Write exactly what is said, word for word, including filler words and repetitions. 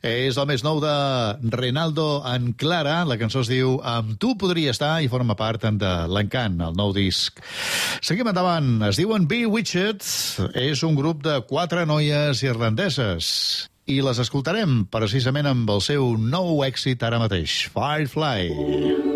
És el més nou de Renaldo en Clara. La cançó es diu Amb tu podria estar i forma part de l'Encant, el nou disc. Seguim endavant. Es diuen Bewitched. És un grup de quatre noies irlandeses. I les escoltarem precisament amb el seu nou èxit ara mateix, Firefly.